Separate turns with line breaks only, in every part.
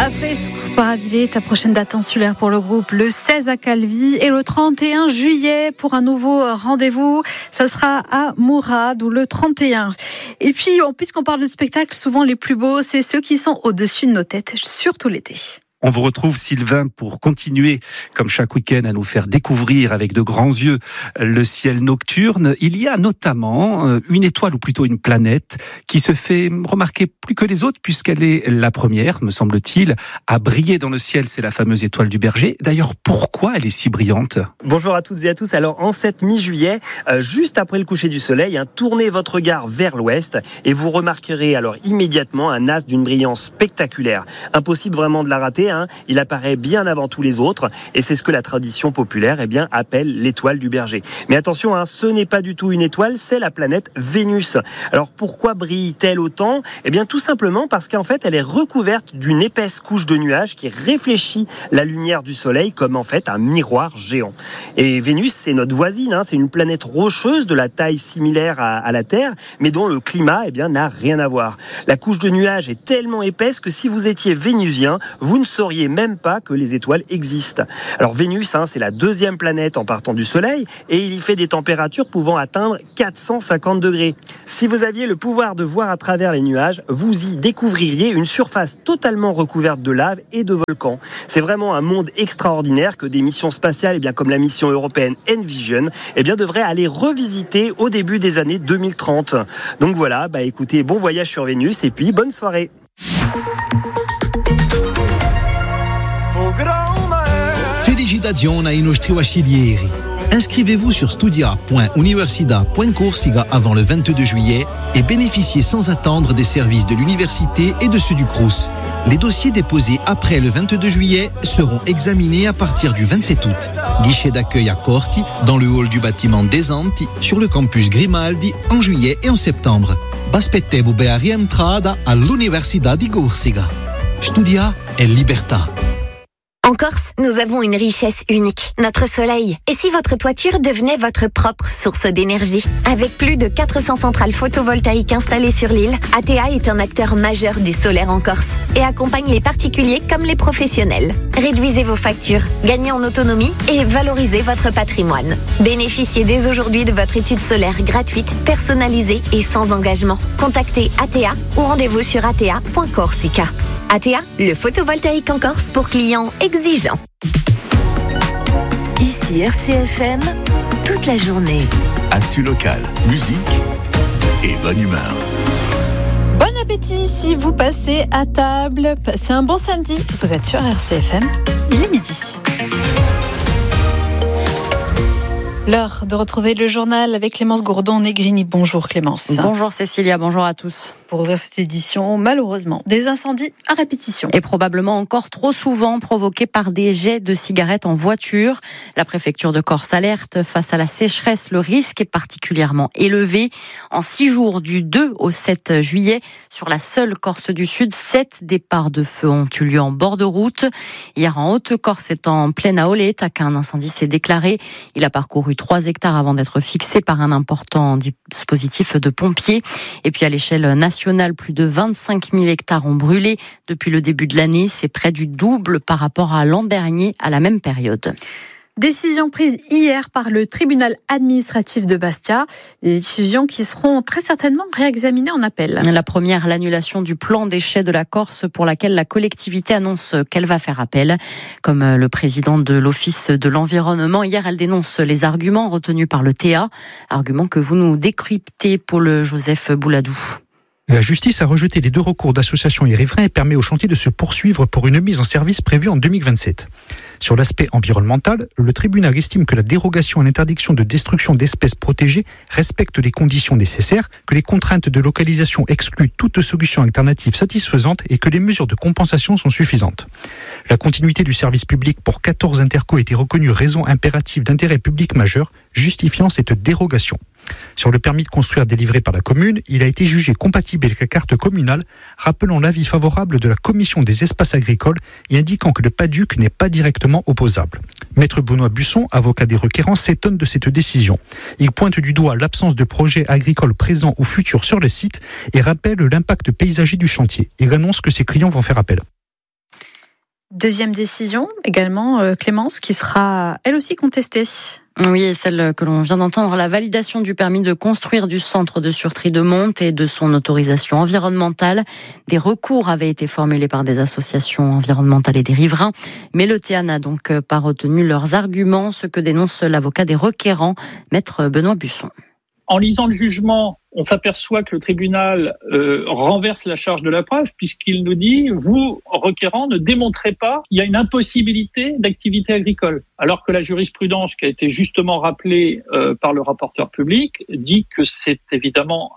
Paradis, ta prochaine date insulaire pour le groupe, le 16 à Calvi et le 31 juillet pour un nouveau rendez-vous. Ça sera à Mourad ou le 31. Et puis, puisqu'on parle de spectacles, souvent les plus beaux, c'est ceux qui sont au-dessus de nos têtes, surtout l'été.
On vous retrouve, Sylvain, pour continuer, comme chaque week-end, à nous faire découvrir avec de grands yeux le ciel nocturne. Il y a notamment une étoile, ou plutôt une planète, qui se fait remarquer plus que les autres, puisqu'elle est la première, me semble-t-il, à briller dans le ciel. C'est la fameuse étoile du Berger. D'ailleurs, pourquoi elle est si brillante ?
Bonjour à toutes et à tous. Alors, en cette mi-juillet, juste après le coucher du soleil, tournez votre regard vers l'ouest et vous remarquerez alors immédiatement un astre d'une brillance spectaculaire. Impossible vraiment de la rater. Il apparaît bien avant tous les autres et c'est ce que la tradition populaire appelle l'étoile du Berger. Mais attention, ce n'est pas du tout une étoile, c'est la planète Vénus. Alors pourquoi brille-t-elle autant ? Tout simplement parce qu'en fait elle est recouverte d'une épaisse couche de nuages qui réfléchit la lumière du soleil comme en fait un miroir géant. Et Vénus, c'est notre voisine, c'est une planète rocheuse de la taille similaire à la Terre, mais dont le climat n'a rien à voir. La couche de nuages est tellement épaisse que si vous étiez vénusien, vous ne sauriez même pas que les étoiles existent. Alors Vénus, c'est la deuxième planète en partant du Soleil et il y fait des températures pouvant atteindre 450 degrés. Si vous aviez le pouvoir de voir à travers les nuages, vous y découvririez une surface totalement recouverte de lave et de volcans. C'est vraiment un monde extraordinaire que des missions spatiales, comme la mission européenne Envision, devraient aller revisiter au début des années 2030. Donc voilà, écoutez, bon voyage sur Vénus et puis bonne soirée.
Felicitazioni ai nostri vasciglieri. Inscrivez-vous sur studia.universida.corsica avant le 22 juillet et bénéficiez sans attendre des services de l'université et de ceux du Crous. Les dossiers déposés après le 22 juillet seront examinés à partir du 27 août. Guichet d'accueil à Corti, dans le hall du bâtiment des Anti, sur le campus Grimaldi, en juillet et en septembre. Aspettevo a rientrada all'Università di Corsica. Studia e libertà.
En Corse, nous avons une richesse unique, notre soleil. Et si votre toiture devenait votre propre source d'énergie ? Avec plus de 400 centrales photovoltaïques installées sur l'île, ATEA est un acteur majeur du solaire en Corse et accompagne les particuliers comme les professionnels. Réduisez vos factures, gagnez en autonomie et valorisez votre patrimoine. Bénéficiez dès aujourd'hui de votre étude solaire gratuite, personnalisée et sans engagement. Contactez ATEA ou rendez-vous sur atea.corsica. ATEA, le photovoltaïque en Corse pour clients exigeants.
Ici RCFM, toute la journée.
Actu local, musique et bonne humeur.
Bon appétit si vous passez à table. C'est un bon samedi. Vous êtes sur RCFM. Il est midi. L'heure de retrouver le journal avec Clémence Gourdon-Negrini. Bonjour Clémence.
Bonjour Cécilia, bonjour à tous.
Pour ouvrir cette édition, malheureusement, des incendies à répétition.
Et probablement encore trop souvent provoqués par des jets de cigarettes en voiture. La préfecture de Corse alerte face à la sécheresse. Le risque est particulièrement élevé. En 6 jours, du 2 au 7 juillet, sur la seule Corse du Sud, 7 départs de feu ont eu lieu en bord de route. Hier, en Haute-Corse, c'est en pleine à Oleta qu'un incendie s'est déclaré. Il a parcouru 3 hectares avant d'être fixé par un important dispositif de pompiers. Et puis à l'échelle nationale, plus de 25 000 hectares ont brûlé depuis le début de l'année. C'est près du double par rapport à l'an dernier à la même période.
Décision prise hier par le tribunal administratif de Bastia. Des décisions qui seront très certainement réexaminées en appel.
La première, l'annulation du plan déchets de la Corse pour laquelle la collectivité annonce qu'elle va faire appel. Comme le président de l'Office de l'environnement, hier elle dénonce les arguments retenus par le TA. Arguments que vous nous décryptez, Paul-Joseph Bouladou.
La justice a rejeté les 2 recours d'associations et riverains et permet au chantier de se poursuivre pour une mise en service prévue en 2027. Sur l'aspect environnemental, le tribunal estime que la dérogation à l'interdiction de destruction d'espèces protégées respecte les conditions nécessaires, que les contraintes de localisation excluent toute solution alternative satisfaisante et que les mesures de compensation sont suffisantes. La continuité du service public pour 14 intercos a été reconnue raison impérative d'intérêt public majeur, justifiant cette dérogation. Sur le permis de construire délivré par la commune, il a été jugé compatible avec la carte communale, rappelant l'avis favorable de la commission des espaces agricoles et indiquant que le PADUC n'est pas directement opposable. Maître Benoît Busson, avocat des requérants, s'étonne de cette décision. Il pointe du doigt l'absence de projets agricoles présents ou futurs sur le site et rappelle l'impact paysager du chantier. Il annonce que ses clients vont faire appel.
deuxième décision également, Clémence, qui sera elle aussi contestée.
Oui, et celle que l'on vient d'entendre, la validation du permis de construire du centre de surtri de Monte et de son autorisation environnementale. Des recours avaient été formulés par des associations environnementales et des riverains, mais le TA n'a donc pas retenu leurs arguments, ce que dénonce l'avocat des requérants, maître Benoît Busson.
En lisant le jugement, on s'aperçoit que le tribunal renverse la charge de la preuve puisqu'il nous dit, vous, requérants, ne démontrez pas qu'il y a une impossibilité d'activité agricole. Alors que la jurisprudence qui a été justement rappelée par le rapporteur public dit que c'est évidemment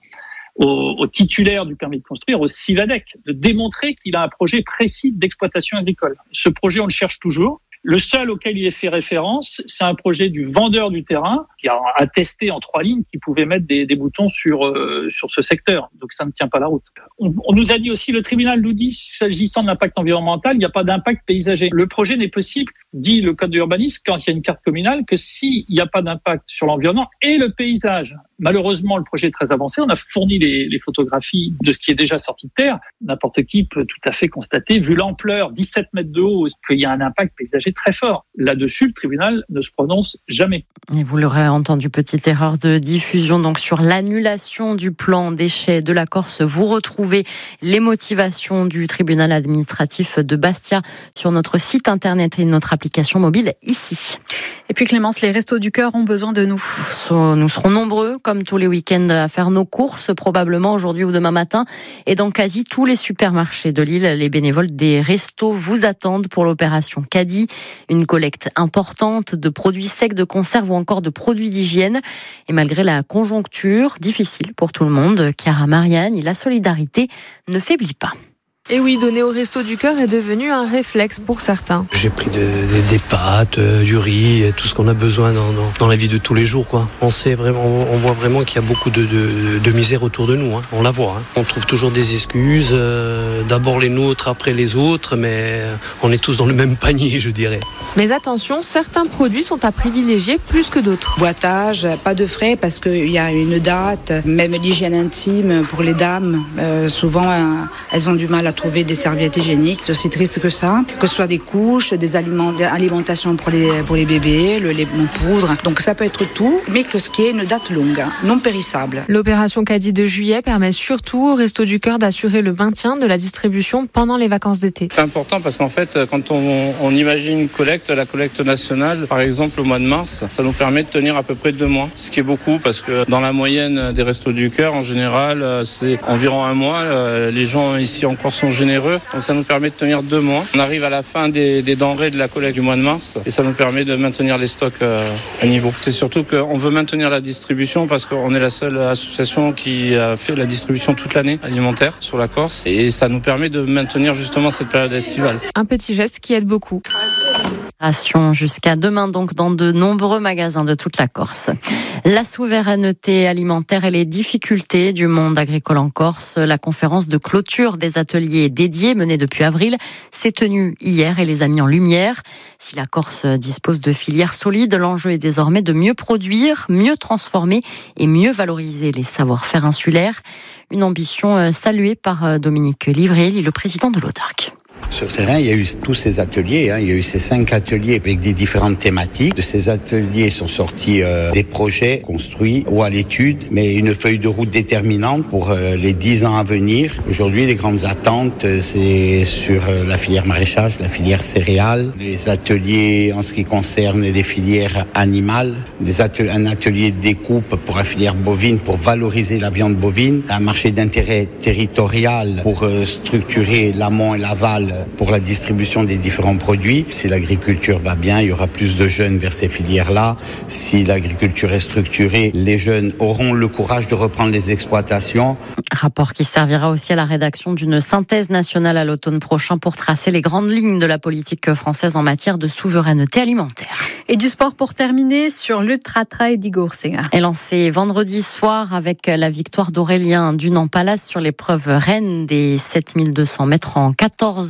au titulaire du permis de construire, au Civadec, de démontrer qu'il a un projet précis d'exploitation agricole. Ce projet, on le cherche toujours. Le seul auquel il est fait référence, c'est un projet du vendeur du terrain qui a attesté en 3 lignes qu'il pouvait mettre des boutons sur ce secteur. Donc ça ne tient pas la route. On nous a dit aussi, le tribunal nous dit, s'agissant de l'impact environnemental, il n'y a pas d'impact paysager. Le projet n'est possible, dit le code de l'urbanisme, quand il y a une carte communale, que s'il n'y a pas d'impact sur l'environnement et le paysage. Malheureusement, le projet est très avancé. On a fourni les photographies de ce qui est déjà sorti de terre. N'importe qui peut tout à fait constater, vu l'ampleur, 17 mètres de haut, qu'il y a un impact paysager très fort. Là-dessus, le tribunal ne se prononce jamais.
Et vous l'aurez entendu, petite erreur de diffusion donc sur l'annulation du plan déchets de la Corse. Vous retrouvez les motivations du tribunal administratif de Bastia sur notre site internet et notre application mobile ici.
Et puis Clémence, les Restos du Cœur ont besoin de nous.
Nous serons nombreux, comme tous les week-ends, à faire nos courses, probablement aujourd'hui ou demain matin. Et dans quasi tous les supermarchés de l'île, les bénévoles des restos vous attendent pour l'opération Caddy. Une collecte importante de produits secs, de conserve ou encore de produits d'hygiène. Et malgré la conjoncture difficile pour tout le monde, Chiara Mariani, la solidarité ne faiblit pas.
Et oui, donner au Resto du Cœur est devenu un réflexe pour certains.
J'ai pris des pâtes, du riz, tout ce qu'on a besoin dans la vie de tous les jours, quoi. On voit vraiment qu'il y a beaucoup de misère autour de nous, hein. On la voit, hein. On trouve toujours des excuses, d'abord les nôtres, après les autres, mais on est tous dans le même panier, je dirais.
Mais attention, certains produits sont à privilégier plus que d'autres.
Boitage, pas de frais parce qu'il y a une date, même l'hygiène intime pour les dames, souvent elles ont du mal à trouver des serviettes hygiéniques, c'est aussi triste que ça. Que ce soit des couches, des alimentations pour les bébés, le lait en poudre. Donc ça peut être tout, mais que ce qui est une date longue, hein, non périssable.
L'opération Caddy de juillet permet surtout au Resto du Cœur d'assurer le maintien de la distribution pendant les vacances d'été.
C'est important parce qu'en fait, quand on imagine une collecte, la collecte nationale, par exemple au mois de mars, ça nous permet de tenir à peu près 2 mois. Ce qui est beaucoup parce que dans la moyenne des Restos du Cœur, en général, c'est environ 1 mois. Les gens ici en Corse sont généreux, donc ça nous permet de tenir 2 mois. On arrive à la fin des denrées de la collecte du mois de mars et ça nous permet de maintenir les stocks à niveau. C'est surtout qu'on veut maintenir la distribution parce qu'on est la seule association qui a fait la distribution toute l'année alimentaire sur la Corse et ça nous permet de maintenir justement cette période estivale.
Un petit geste qui aide beaucoup.
Jusqu'à demain donc dans de nombreux magasins de toute la Corse. La souveraineté alimentaire et les difficultés du monde agricole en Corse. La conférence de clôture des ateliers dédiés menée depuis avril s'est tenue hier et les a mis en lumière. Si la Corse dispose de filières solides, l'enjeu est désormais de mieux produire, mieux transformer et mieux valoriser les savoir-faire insulaires. Une ambition saluée par Dominique Livrel, le président de l'Audarc.
Sur le terrain, il y a eu tous ces ateliers, il y a eu ces 5 ateliers avec des différentes thématiques. De ces ateliers sont sortis des projets construits ou à l'étude, mais une feuille de route déterminante pour les 10 ans à venir. Aujourd'hui, les grandes attentes, c'est sur la filière maraîchage, la filière céréales, les ateliers en ce qui concerne les filières animales, un atelier de découpe pour la filière bovine, pour valoriser la viande bovine, un marché d'intérêt territorial pour structurer l'amont et l'aval pour la distribution des différents produits. Si l'agriculture va bien, il y aura plus de jeunes vers ces filières-là. Si l'agriculture est structurée, les jeunes auront le courage de reprendre les exploitations.
Rapport qui servira aussi à la rédaction d'une synthèse nationale à l'automne prochain pour tracer les grandes lignes de la politique française en matière de souveraineté alimentaire.
Et du sport pour terminer sur l'Ultra Trail d'Igorsenga.
Est lancé vendredi soir avec la victoire d'Aurélien Dunant-Palace sur l'épreuve reine des 7200 mètres en 14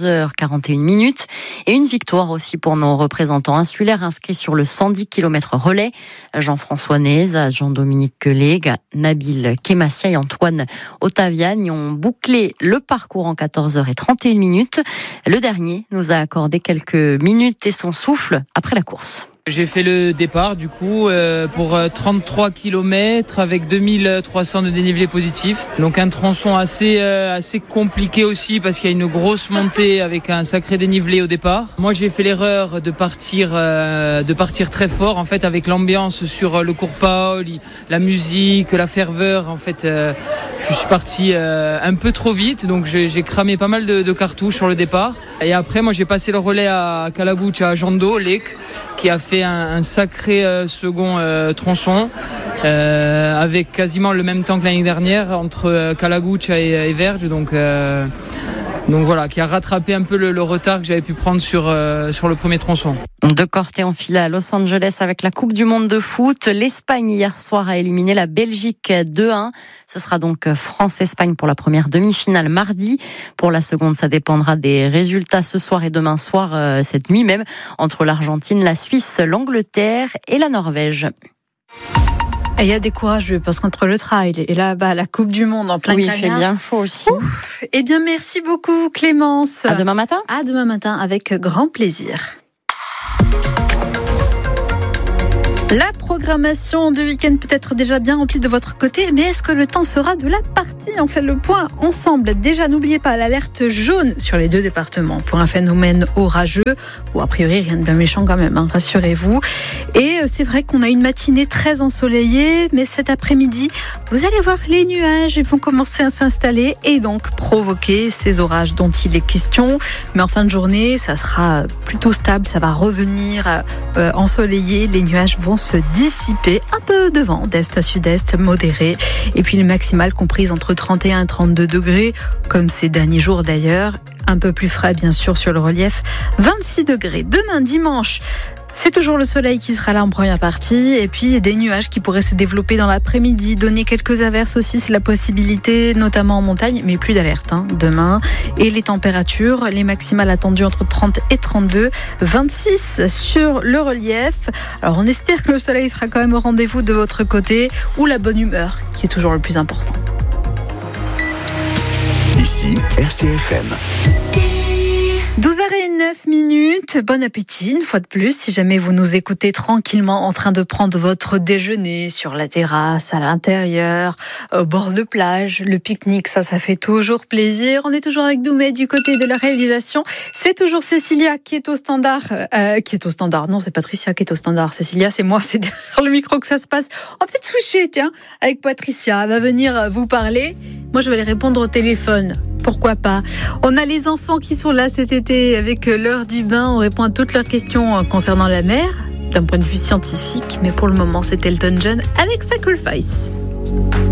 14h41. Et une victoire aussi pour nos représentants insulaires inscrits sur le 110 km relais. Jean-François Neza, Jean-Dominique Queleg, Nabil Kemassia et Antoine Ottaviani ont bouclé le parcours en 14h31. Le dernier nous a accordé quelques minutes et son souffle après la course.
J'ai fait le départ du coup pour 33 km avec 2300 de dénivelé positif. Donc un tronçon assez compliqué aussi parce qu'il y a une grosse montée avec un sacré dénivelé au départ. Moi j'ai fait l'erreur de partir très fort en fait avec l'ambiance sur le cours Paul, la musique, la ferveur. En fait je suis parti un peu trop vite donc j'ai cramé pas mal de cartouches sur le départ. Et après moi j'ai passé le relais à Calagouche à Jando, Lake, qui a fait un sacré second tronçon avec quasiment le même temps que l'année dernière entre Calagouche et Verge donc voilà, qui a rattrapé un peu le retard que j'avais pu prendre sur le premier tronçon.
De Corté en file à Los Angeles avec la Coupe du Monde de foot. L'Espagne hier soir a éliminé la Belgique 2-1. Ce sera donc France-Espagne pour la première demi-finale mardi. Pour la seconde, ça dépendra des résultats ce soir et demain soir, cette nuit même, entre l'Argentine, la Suisse, l'Angleterre et la Norvège.
Il y a des courageux parce qu'entre le trail et là-bas la Coupe du Monde en plein
cagnard. Oui, il fait bien chaud aussi.
Eh bien, merci beaucoup Clémence.
À demain matin.
À demain matin avec grand plaisir. La programmation du week-end peut être déjà bien remplie de votre côté, mais est-ce que le temps sera de la partie ? On fait le point ensemble. Déjà, n'oubliez pas l'alerte jaune sur les 2 départements pour un phénomène orageux. Bon, a priori, rien de bien méchant quand même, rassurez-vous. Et c'est vrai qu'on a une matinée très ensoleillée, mais cet après-midi, vous allez voir les nuages, ils vont commencer à s'installer et donc provoquer ces orages dont il est question. Mais en fin de journée, ça sera plutôt stable, ça va revenir ensoleillé, les nuages vont se dissiper, un peu de vent d'est à sud-est modéré et puis le maximal comprise entre 31 et 32 degrés comme ces derniers jours d'ailleurs, un peu plus frais bien sûr sur le relief, 26 degrés. Demain dimanche, c'est toujours le soleil qui sera là en première partie et puis des nuages qui pourraient se développer dans l'après-midi, donner quelques averses aussi, c'est la possibilité, notamment en montagne, mais plus d'alerte demain. Et les températures, les maximales attendues entre 30 et 32, 26 sur le relief. Alors on espère que le soleil sera quand même au rendez-vous de votre côté ou la bonne humeur qui est toujours le plus important.
Ici, RCFM.
12h09. Bon appétit, une fois de plus, si jamais vous nous écoutez tranquillement en train de prendre votre déjeuner sur la terrasse, à l'intérieur, au bord de plage, le pique-nique, ça fait toujours plaisir. On est toujours avec Doumé du côté de la réalisation. C'est toujours Cécilia qui est au standard. Non, c'est Patricia qui est au standard. Cécilia, c'est moi, c'est derrière le micro que ça se passe. On va peut-être switcher, tiens, avec Patricia. Elle va venir vous parler. Moi, je vais aller répondre au téléphone. Pourquoi pas ? On a les enfants qui sont là cet été avec l'heure du bain. On répond à toutes leurs questions concernant la mer, d'un point de vue scientifique. Mais pour le moment, c'est Elton John avec Sacrifice.